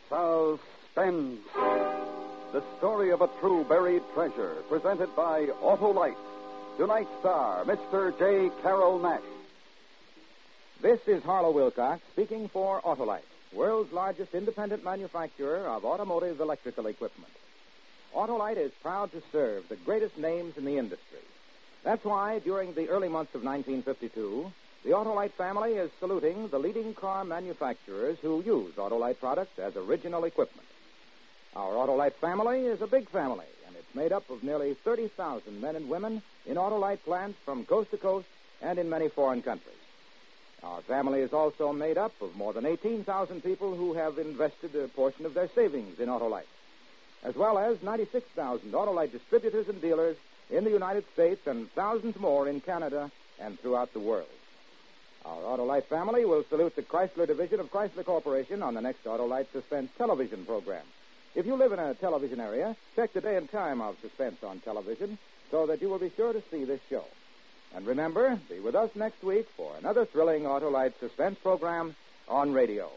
Suspense. The story of a true buried treasure, presented by Autolite. Tonight's star, Mr. J. Carroll Nash. This is Harlow Wilcox speaking for Autolite, world's largest independent manufacturer of automotive electrical equipment. Autolite is proud to serve the greatest names in the industry. That's why, during the early months of 1952, the Autolite family is saluting the leading car manufacturers who use Autolite products as original equipment. Our Autolite family is a big family, and it's made up of nearly 30,000 men and women in Autolite plants from coast to coast and in many foreign countries. Our family is also made up of more than 18,000 people who have invested a portion of their savings in Autolite, as well as 96,000 Autolite distributors and dealers in the United States and thousands more in Canada and throughout the world. Our Autolite family will salute the Chrysler division of Chrysler Corporation on the next Autolite Suspense television program. If you live in a television area, check the day and time of Suspense on television so that you will be sure to see this show. And remember, be with us next week for another thrilling Autolite Suspense program on radio.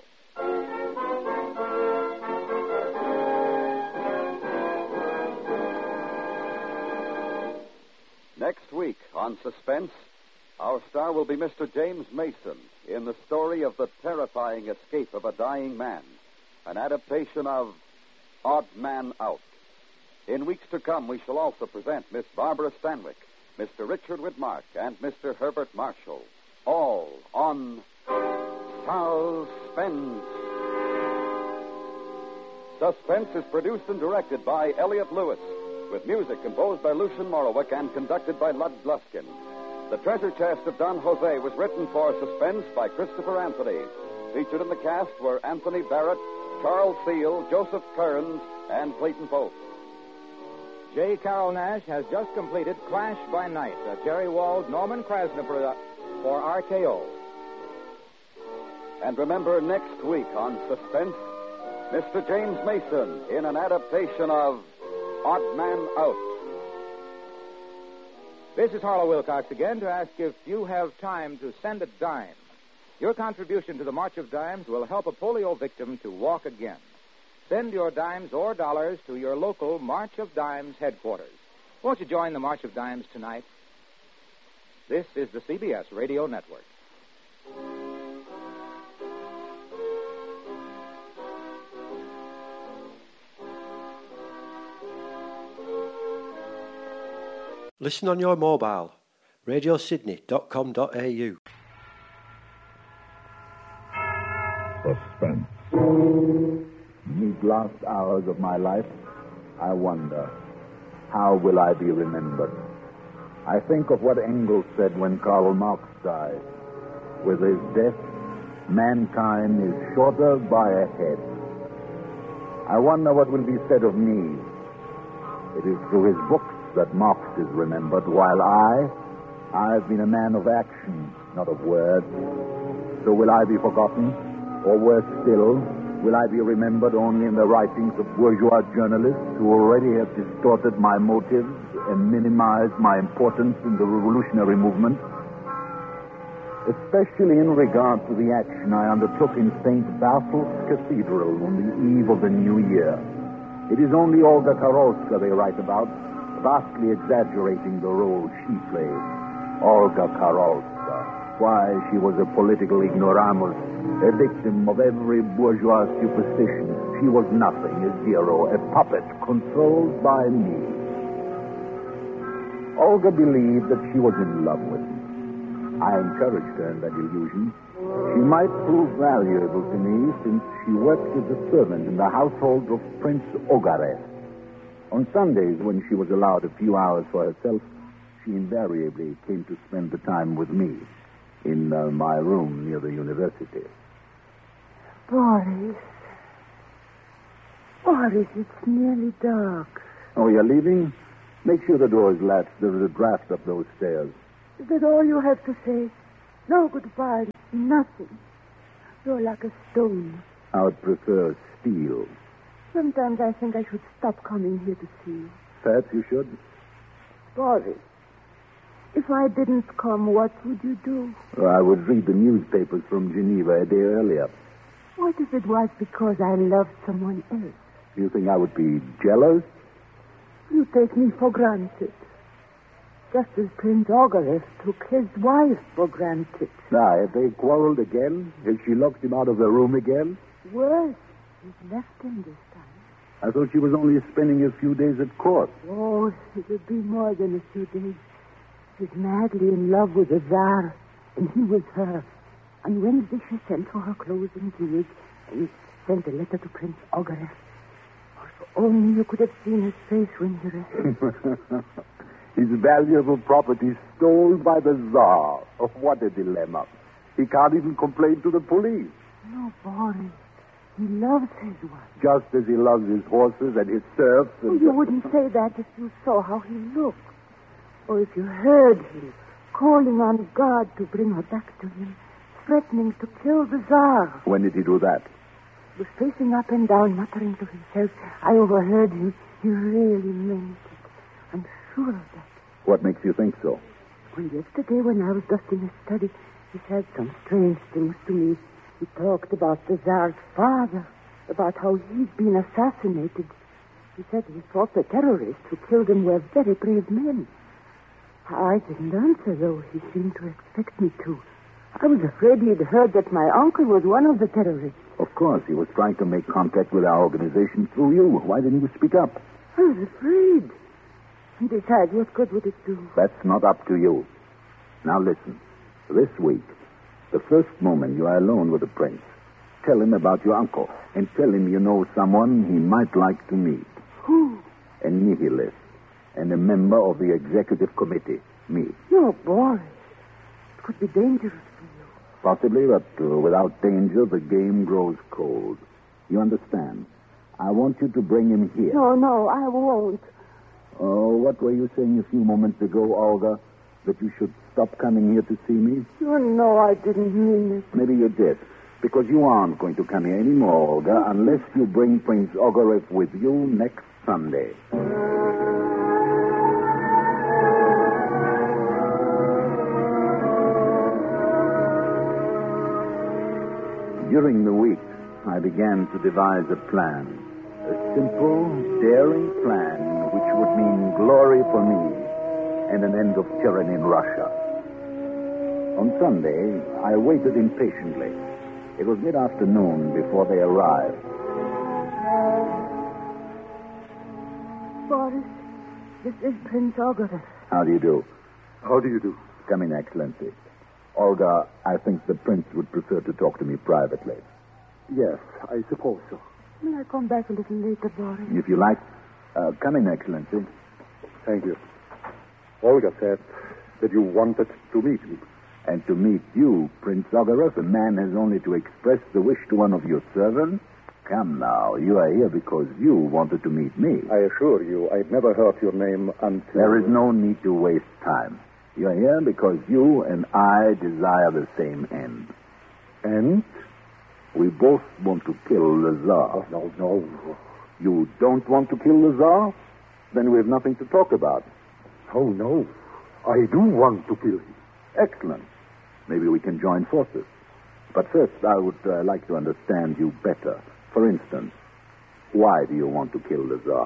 Next week on Suspense, our star will be Mr. James Mason in the story of the terrifying escape of a dying man, an adaptation of Odd Man Out. In weeks to come, we shall also present Miss Barbara Stanwyck, Mr. Richard Widmark, and Mr. Herbert Marshall, all on Suspense. Suspense is produced and directed by Elliott Lewis, with music composed by Lucien Morawick and conducted by Lud Gluskin. The Treasure Chest of Don Jose was written for Suspense by Christopher Anthony. Featured in the cast were Anthony Barrett, Charles Seal, Joseph Kearns, and Clayton Pope. J. Carroll Nash has just completed Clash by Night, a Jerry Wald, Norman Krasner product for RKO. And remember, next week on Suspense, Mr. James Mason in an adaptation of Odd Man Out. This is Harlow Wilcox again to ask if you have time to send a dime. Your contribution to the March of Dimes will help a polio victim to walk again. Send your dimes or dollars to your local March of Dimes headquarters. Won't you join the March of Dimes tonight? This is the CBS Radio Network. Listen on your mobile. radiosydney.com.au. Suspense. These last hours of my life, I wonder, how will I be remembered? I think of what Engels said when Karl Marx died. With his death, mankind is shorter by a head. I wonder what will be said of me. It is through his books that Marx is remembered, while I've been a man of action, not of words. So will I be forgotten? Or worse still, will I be remembered only in the writings of bourgeois journalists who already have distorted my motives and minimized my importance in the revolutionary movement? Especially in regard to the action I undertook in St. Basil's Cathedral on the eve of the New Year. It is only Olga Karolska they write about, vastly exaggerating the role she played. Olga Karolska. Why, she was a political ignoramus, a victim of every bourgeois superstition. She was nothing, a zero, a puppet controlled by me. Olga believed that she was in love with me. I encouraged her in that illusion. She might prove valuable to me since she worked as a servant in the household of Prince Ogarev. On Sundays, when she was allowed a few hours for herself, she invariably came to spend the time with me in my room near the university. Boris, it's nearly dark. Oh, you're leaving? Make sure the door is latched. There is a draft up those stairs. Is that all you have to say? No goodbye, nothing. You're like a stone. I would prefer steel. Sometimes I think I should stop coming here to see you. Perhaps you should. Boris, if I didn't come, what would you do? I would read the newspapers from Geneva a day earlier. What if it was because I loved someone else? You think I would be jealous? You take me for granted. Just as Prince Ogareth took his wife for granted. Now, have they quarreled again? Has she locked him out of the room again? Worse, he's left him this time. I thought she was only spending a few days at court. Oh, it would be more than a few days. She's madly in love with the Tsar, and he with her. On Wednesday, she sent for her clothes and jewels, and sent a letter to Prince Ogareth. Oh, if only you could have seen his face when he read. His valuable property stolen by the Tsar. Oh, what a dilemma. He can't even complain to the police. No, Boris. He loves his wife. Just as he loves his horses and his serfs. And... You wouldn't say that if you saw how he looked. Or if you heard him calling on God to bring her back to him, threatening to kill the Tsar. When did he do that? He was pacing up and down, muttering to himself. I overheard him. He really meant it. I'm sure of that. What makes you think so? Well, yesterday when I was dusting his study, he said some strange things to me. He talked about the Tsar's father, about how he'd been assassinated. He said he thought the terrorists who killed him were very brave men. I didn't answer, though he seemed to expect me to. I was afraid he'd heard that my uncle was one of the terrorists. Of course, he was trying to make contact with our organization through you. Why didn't you speak up? I was afraid. And besides, what good would it do? That's not up to you. Now listen. This week, the first moment you are alone with the prince, tell him about your uncle and tell him you know someone he might like to meet. Who? A nihilist and a member of the executive committee, me. No, Boris. It could be dangerous for you. Possibly, but without danger, the game grows cold. You understand? I want you to bring him here. No, I won't. Oh, what were you saying a few moments ago, Olga? That you should stop coming here to see me? You know I didn't mean it. Maybe you did. Because you aren't going to come here anymore, Olga, unless you bring Prince Ogareth with you next Sunday. During the week, I began to devise a plan. A simple, daring plan which would mean glory for me and an end of tyranny in Russia. On Sunday, I waited impatiently. It was mid-afternoon before they arrived. Boris, this is Prince Ogareth. How do you do? How do you do? Come in, Excellency. Olga, I think the prince would prefer to talk to me privately. Yes, I suppose so. May I come back a little later, Boris? If you like. Come in, Excellency. Thank you. Olga said that you wanted to meet me. And to meet you, Prince Ogareth, a man has only to express the wish to one of your servants. Come now, you are here because you wanted to meet me. I assure you, I'd never heard your name until... There is no need to waste time. You are here because you and I desire the same end. And? We both want to kill the Tsar. No. You don't want to kill the Tsar? Then we have nothing to talk about. Oh, no. I do want to kill him. Excellent. Maybe we can join forces. But first, I would like to understand you better. For instance, why do you want to kill the Tsar?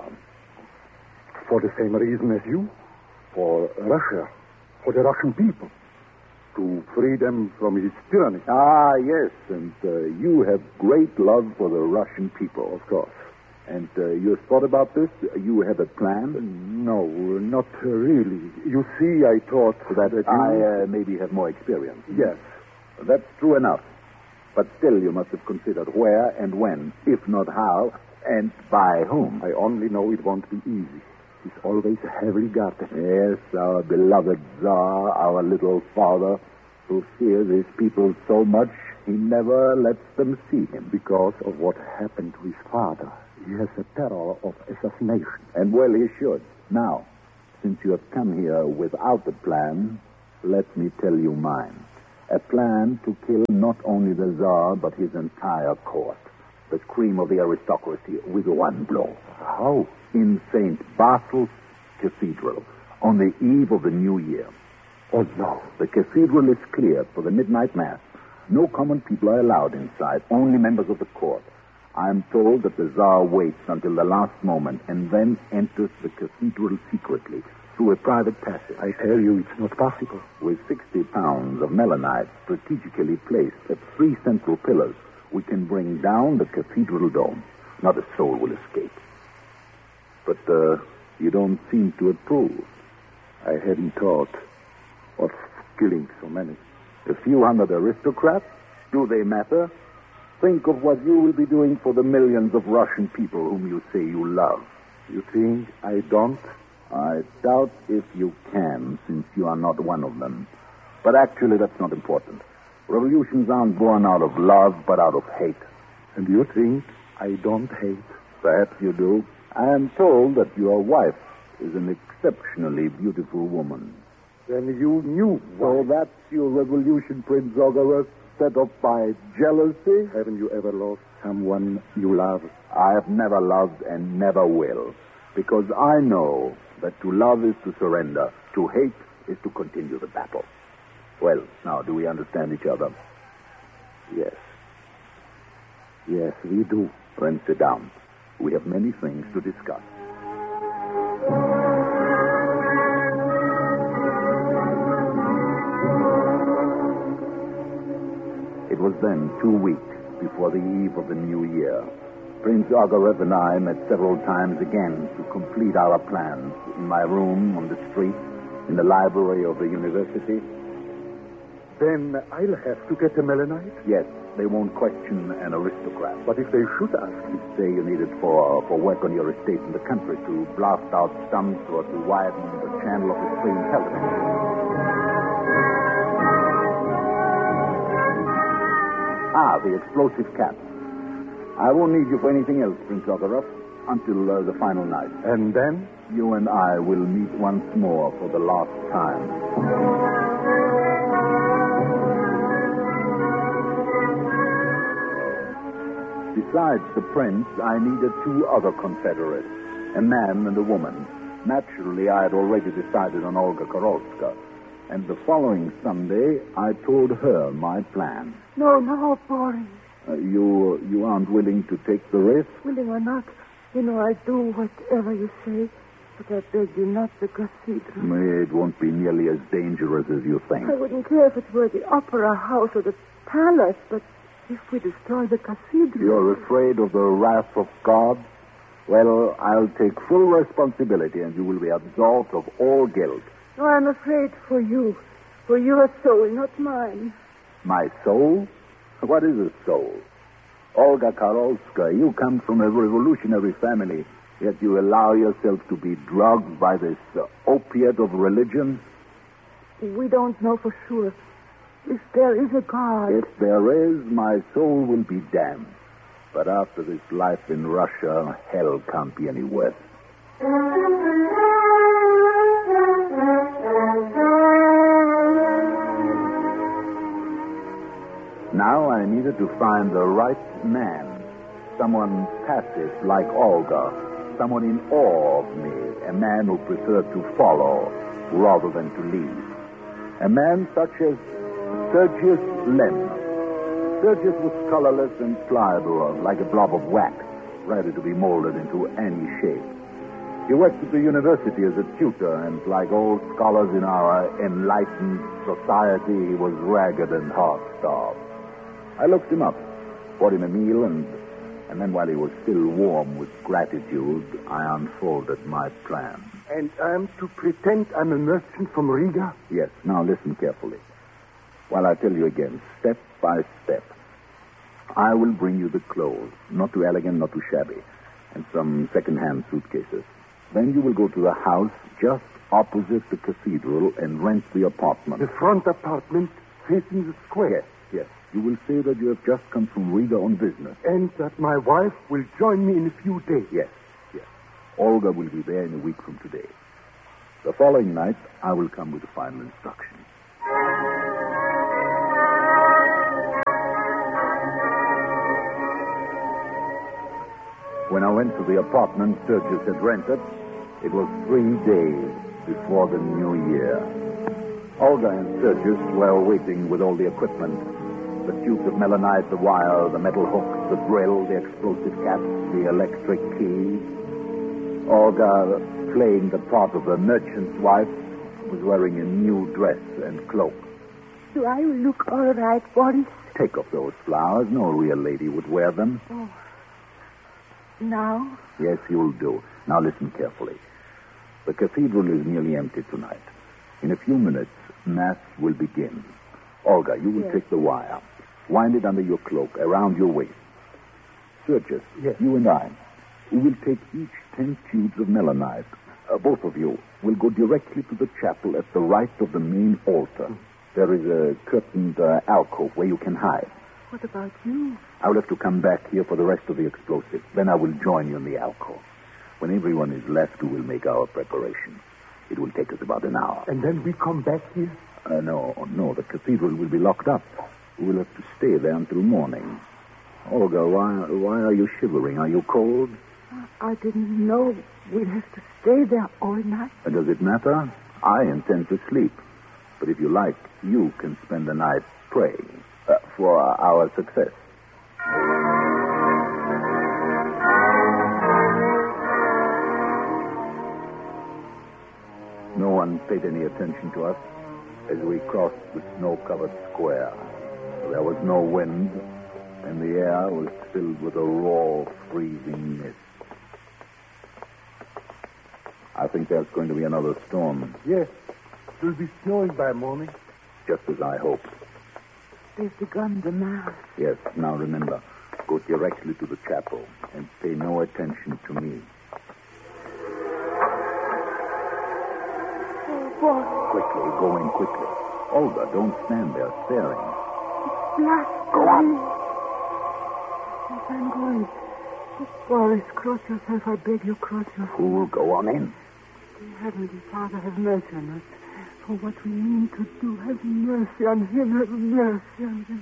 For the same reason as you. For Russia. For the Russian people. To free them from his tyranny. Ah, yes. And you have great love for the Russian people. Of course. And you have thought about this? You have a plan? No, not really. You see, I thought that you... I maybe have more experience. Yes. That's true enough. But still, you must have considered where and when, if not how, and by whom. I only know it won't be easy. He's always heavily guarded. Yes, our beloved Tsar, our little father, who fears his people so much, he never lets them see him. Because of what happened to his father. He has a terror of assassination. And well, he should. Now, since you have come here without a plan, let me tell you mine. A plan to kill not only the Tsar, but his entire court. The cream of the aristocracy with one blow. How? In St. Barthel's Cathedral, on the eve of the New Year. Oh, no. The cathedral is cleared for the midnight mass. No common people are allowed inside, only members of the court. I am told that the Tsar waits until the last moment and then enters the cathedral secretly through a private passage. I tell you, it's not possible. With 60 pounds of melanite strategically placed at 3 central pillars, we can bring down the cathedral dome. Not a soul will escape. But you don't seem to approve. I hadn't thought of killing so many. A few hundred aristocrats? Do they matter? Think of what you will be doing for the millions of Russian people whom you say you love. You think I don't? I doubt if you can, since you are not one of them. But actually, that's not important. Revolutions aren't born out of love, but out of hate. And you think I don't hate? Perhaps you do. I am told that your wife is an exceptionally beautiful woman. Then you knew. So that's your revolution, Prince Ogarev, set up by jealousy? Haven't you ever lost someone you love? I have never loved and never will. Because I know that to love is to surrender. To hate is to continue the battle. Well, now, do we understand each other? Yes. Yes, we do. Then sit down. We have many things to discuss. It was then 2 weeks before the eve of the new year. Prince Ogarev and I met several times again to complete our plans in my room, on the street, in the library of the university. Then I'll have to get the melanite? Yes, they won't question an aristocrat. But if they should ask you? Say you need it for work on your estate in the country, to blast out stumps or to widen the channel of a stream telephone. The explosive cap. I won't need you for anything else, Prince Ogarev, until the final night. And then? You and I will meet once more for the last time. Besides the prince, I needed 2 other confederates, a man and a woman. Naturally, I had already decided on Olga Karolska. And the following Sunday, I told her my plan. No, Boris. You aren't willing to take the risk? Willing or not, I'll do whatever you say. But I beg you not the cathedral. It won't be nearly as dangerous as you think. I wouldn't care if it were the opera house or the palace, but if we destroy the cathedral... You're afraid of the wrath of God? Well, I'll take full responsibility, and you will be absolved of all guilt. No, I'm afraid for you. For your soul, not mine. My soul? What is a soul? Olga Karolska, you come from a revolutionary family, yet you allow yourself to be drugged by this opiate of religion? We don't know for sure. If there is a God... If there is, my soul will be damned. But after this life in Russia, hell can't be any worse. Now I needed to find the right man. Someone passive like Olga. Someone in awe of me. A man who preferred to follow rather than to lead. A man such as Sergius Lem. Sergius was colorless and pliable, like a blob of wax, ready to be molded into any shape. He worked at the university as a tutor, and like all scholars in our enlightened society, he was ragged and half-starved. I looked him up, bought him a meal, and then while he was still warm with gratitude, I unfolded my plan. And I'm to pretend I'm a merchant from Riga? Yes. Now listen carefully. While I tell you again, step by step. I will bring you the clothes, not too elegant, not too shabby, and some second-hand suitcases. Then you will go to the house just opposite the cathedral and rent the apartment. The front apartment facing the square? Yes. You will say that you have just come from Riga on business. And that my wife will join me in a few days? Yes. Olga will be there in a week from today. The following night, I will come with the final instructions. When I went to the apartment Sergius had rented, it was 3 days before the new year. Olga and Sergius were waiting with all the equipment. The tubes of melanite, the wire, the metal hooks, the drill, the explosive caps, the electric key. Olga, playing the part of a merchant's wife, was wearing a new dress and cloak. Do I look all right, Boris? Take off those flowers. No real lady would wear them. Oh. Now? Yes, you'll do. Now listen carefully. The cathedral is nearly empty tonight. In a few minutes, Mass will begin. Olga, you will take the wire. Wind it under your cloak, around your waist. Sergius, you and I, we will take each 10 tubes of melanite. Both of you will go directly to the chapel at the right of the main altar. There is a curtained alcove where you can hide. What about you? I will have to come back here for the rest of the explosives. Then I will join you in the alcove. When everyone is left, we will make our preparations. It will take us about an hour. And then we come back here? No. The cathedral will be locked up. We will have to stay there until morning. Olga, why are you shivering? Are you cold? I didn't know we'd have to stay there all night. Does it matter? I intend to sleep. But if you like, you can spend the night praying for our success. No one paid any attention to us as we crossed the snow-covered square. There was no wind, and the air was filled with a raw, freezing mist. I think there's going to be another storm. Yes. It will be snowing by morning. Just as I hoped. They've begun the Mass. Yes, now remember, go directly to the chapel and pay no attention to me. Oh, boy. Quickly, go in quickly. Olga, don't stand there staring. Blast Go on. Yes, I'm going. Oh, Boris, cross yourself. I beg you, cross yourself. Fool, go on in. Dear Heavenly Father, have mercy on us. For what we mean to do, have mercy on him. Have mercy on him.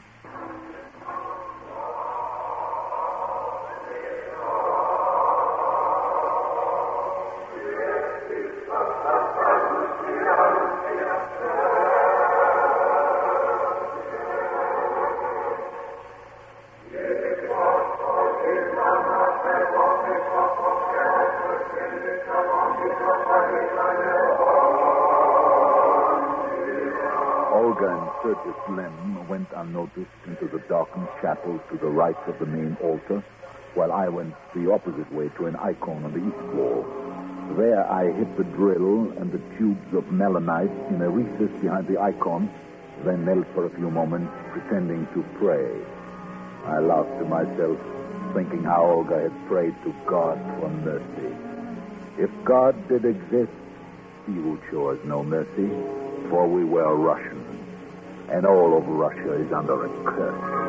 Olga and Sergius Lem went unnoticed into the darkened chapel to the right of the main altar, while I went the opposite way to an icon on the east wall. There I hid the drill and the tubes of melanite in a recess behind the icon, then knelt for a few moments, pretending to pray. I laughed to myself, thinking how Olga had prayed to God for mercy. If God did exist, he would show us no mercy, for we were Russians, and all of Russia is under a curse.